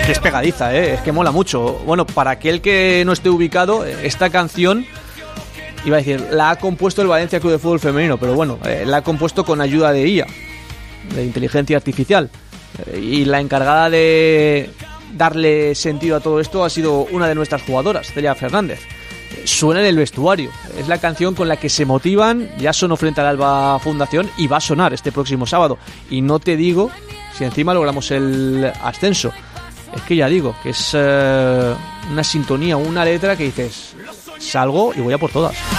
que es pegadiza, es que mola mucho. Bueno, para aquel que no esté ubicado, esta canción, iba a decir, la ha compuesto el Valencia Club de Fútbol Femenino, pero bueno, la ha compuesto con ayuda de IA, de inteligencia artificial. Y la encargada de darle sentido a todo esto ha sido una de nuestras jugadoras, Celia Fernández. Suena en el vestuario, es la canción con la que se motivan, ya sonó frente al Alba Fundación y va a sonar este próximo sábado. Y no te digo si encima logramos el ascenso. Es que ya digo, que es una sintonía, una letra que dices, salgo y voy a por todas.